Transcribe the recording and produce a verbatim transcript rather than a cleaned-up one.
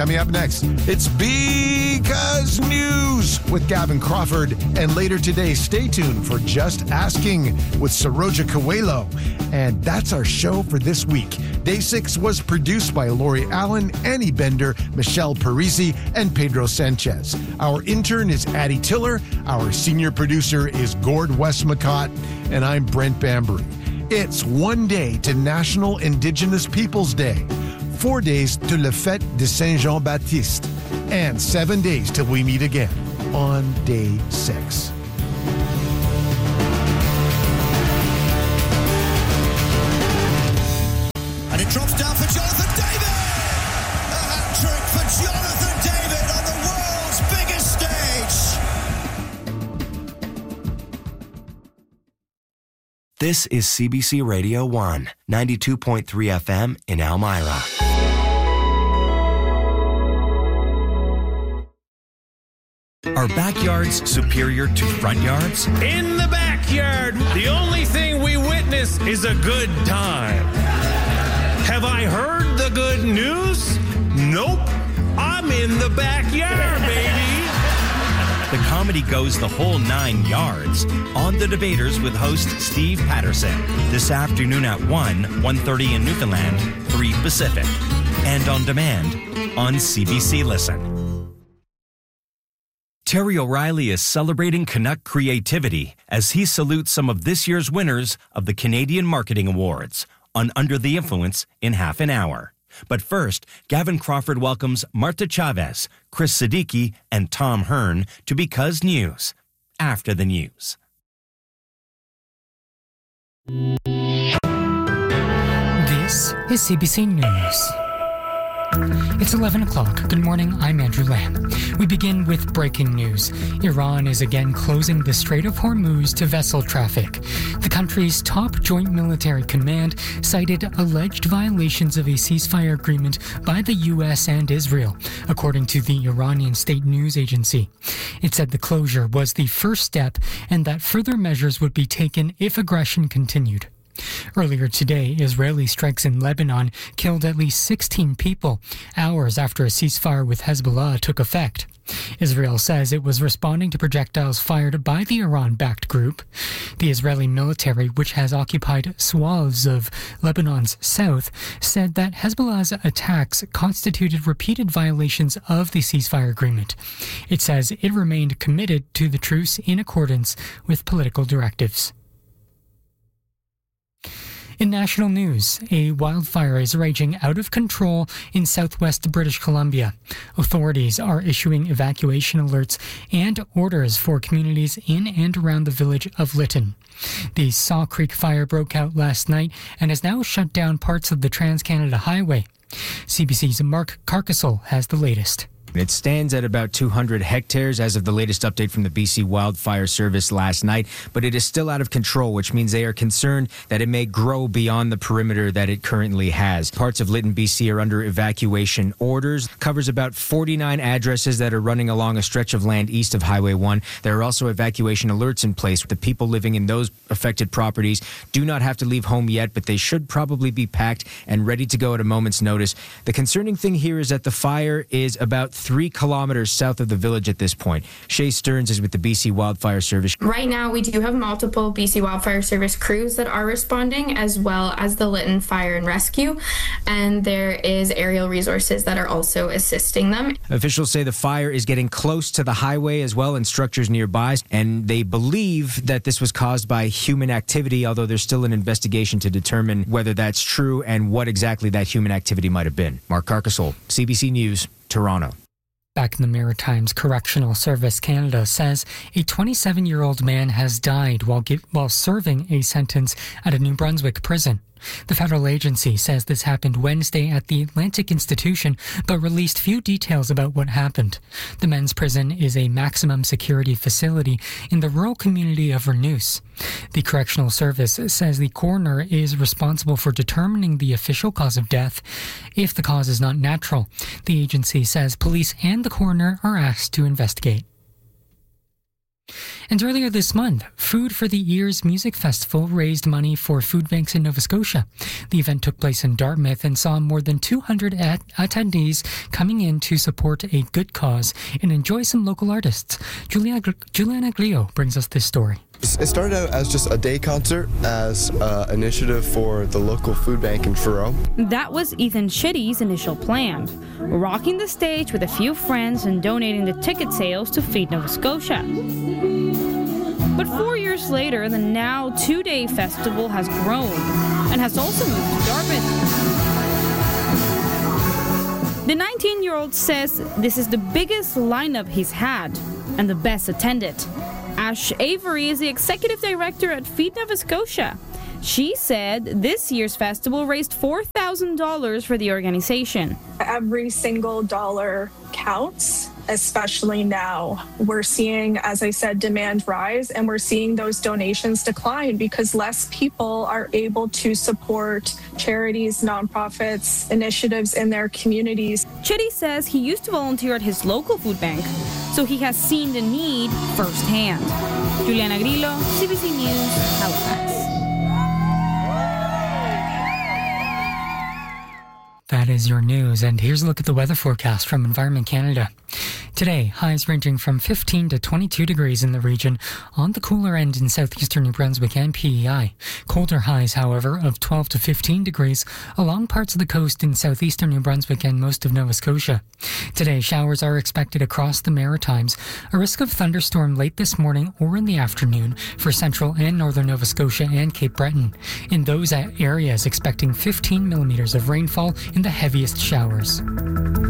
Coming up next, it's Because News with Gavin Crawford. And later today, stay tuned for Just Asking with Saroja Coelho. And that's our show for this week. Day six was produced by Lori Allen, Annie Bender, Michelle Parisi, and Pedro Sanchez. Our intern is Addie Tiller. Our senior producer is Gord Westmacott. And I'm Brent Bambury. It's one day to National Indigenous Peoples Day, four days to Le Fête de Saint-Jean-Baptiste, and seven days till we meet again on day six. And it drops down for Jonathan David! A hat-trick for Jonathan David on the world's biggest stage! This is C B C Radio one, ninety-two point three F M in Elmira. Are backyards superior to front yards? In the backyard, the only thing we witness is a good time. Have I heard the good news? Nope. I'm in the backyard, baby. The comedy goes the whole nine yards on The Debaters with host Steve Patterson. This afternoon at one, one thirty in Newfoundland, three Pacific. And on demand on C B C Listen. Terry O'Reilly is celebrating Canuck creativity as he salutes some of this year's winners of the Canadian Marketing Awards on Under the Influence in half an hour. But first, Gavin Crawford welcomes Marta Chavez, Chris Siddiqui, and Tom Hearn to Because News, after the news. This is C B C News. It's eleven o'clock. Good morning, I'm Andrew Lamb. We begin with breaking news. Iran is again closing the Strait of Hormuz to vessel traffic. The country's top joint military command cited alleged violations of a ceasefire agreement by the U S and Israel, according to the Iranian state news agency. It said the closure was the first step and that further measures would be taken if aggression continued. Earlier today, Israeli strikes in Lebanon killed at least sixteen people, hours after a ceasefire with Hezbollah took effect. Israel says it was responding to projectiles fired by the Iran-backed group. The Israeli military, which has occupied swaths of Lebanon's south, said that Hezbollah's attacks constituted repeated violations of the ceasefire agreement. It says it remained committed to the truce in accordance with political directives. In national news, a wildfire is raging out of control in southwest British Columbia. Authorities are issuing evacuation alerts and orders for communities in and around the village of Lytton. The Saw Creek fire broke out last night and has now shut down parts of the Trans-Canada Highway. C B C's Mark Carcassol has the latest. It stands at about two hundred hectares as of the latest update from the B C Wildfire Service last night, but it is still out of control, which means they are concerned that it may grow beyond the perimeter that it currently has. Parts of Lytton, B C are under evacuation orders. Covers about forty-nine addresses that are running along a stretch of land east of Highway one. There are also evacuation alerts in place. The people living in those affected properties do not have to leave home yet, but they should probably be packed and ready to go at a moment's notice. The concerning thing here is that the fire is about three kilometers south of the village at this point. Shay Stearns is with the B C Wildfire Service. Right now, we do have multiple B C Wildfire Service crews that are responding, as well as the Lytton Fire and Rescue, and there is aerial resources that are also assisting them. Officials say the fire is getting close to the highway as well and structures nearby, and they believe that this was caused by human activity, although there's still an investigation to determine whether that's true and what exactly that human activity might have been. Mark Carcassol, C B C News, Toronto. Back in the Maritimes, Correctional Service Canada says a twenty-seven-year-old man has died while give, while serving a sentence at a New Brunswick prison. The federal agency says this happened Wednesday at the Atlantic Institution, but released few details about what happened. The men's prison is a maximum security facility in the rural community of Renouse. The Correctional Service says the coroner is responsible for determining the official cause of death if the cause is not natural. The agency says police and the coroner are asked to investigate. And earlier this month, Food for the Ears Music Festival raised money for food banks in Nova Scotia. The event took place in Dartmouth and saw more than two hundred at- attendees coming in to support a good cause and enjoy some local artists. Juliana, Juliana Glio brings us this story. It started out as just a day concert as an initiative for the local food bank in Truro. That was Ethan Chitty's initial plan, rocking the stage with a few friends and donating the ticket sales to Feed Nova Scotia. But four years later, the now two-day festival has grown and has also moved to Dartmouth. The nineteen-year-old says this is the biggest lineup he's had and the best attended. Ash Avery is the executive director at Feed Nova Scotia. She said this year's festival raised four thousand dollars for the organization. Every single dollar counts, especially now. We're seeing, as I said, demand rise, and we're seeing those donations decline because less people are able to support charities, nonprofits, initiatives in their communities. Chitty says he used to volunteer at his local food bank, so he has seen the need firsthand. Juliana Grillo, C B C News, Halifax. That is your news, and here's a look at the weather forecast from Environment Canada. Today, highs ranging from fifteen to twenty-two degrees in the region, on the cooler end in southeastern New Brunswick and P E I. Colder highs, however, of twelve to fifteen degrees along parts of the coast in southeastern New Brunswick and most of Nova Scotia. Today, showers are expected across the Maritimes. A risk of thunderstorm late this morning or in the afternoon for central and northern Nova Scotia and Cape Breton. In those areas, expecting fifteen millimeters of rainfall in the heaviest showers.